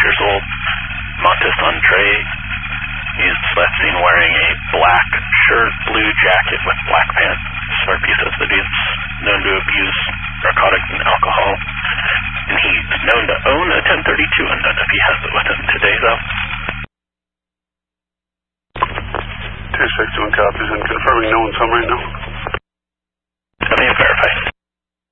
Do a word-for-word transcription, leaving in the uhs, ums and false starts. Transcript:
years old. Montes Andre. He's last seen wearing a black shirt, blue jacket with black pants. Slurpee says that he's known to abuse narcotics and alcohol. And he's known to own a ten thirty-two. I don't know if he has it with him today, though. two six one copies and confirming no one's home right now. Let me verify.